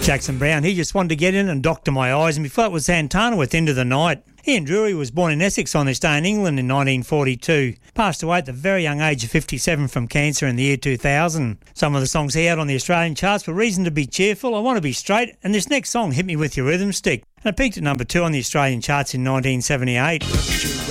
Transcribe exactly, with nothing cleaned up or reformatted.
Jackson Brown, he just wanted to get in and doctor my eyes, and before it was Santana with End of the Night. Ian Drury was born in Essex on this day in England in nineteen forty-two. Passed away at the very young age of fifty-seven from cancer in the year two thousand. Some of the songs he had on the Australian charts were Reason to Be Cheerful, I Want to Be Straight, and this next song, Hit Me With Your Rhythm Stick. And it peaked at number two on the Australian charts in nineteen seventy-eight.